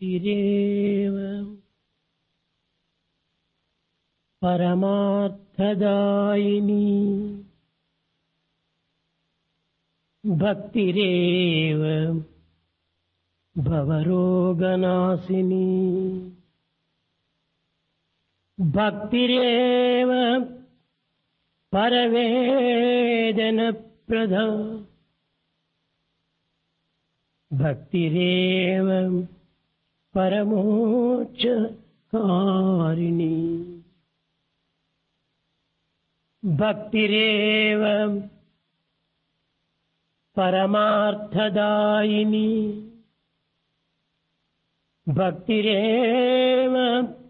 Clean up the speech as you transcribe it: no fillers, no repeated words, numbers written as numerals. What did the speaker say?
భక్తిరేవ పరమార్థదాయిని భక్తిరేవ భవరోగనాశిని భక్తిరేవ పరవేదనప్రద భక్తిరేవ పరమోక్షకారిణి భక్తిరేవ పరమార్థదాయిని భక్తిరేవ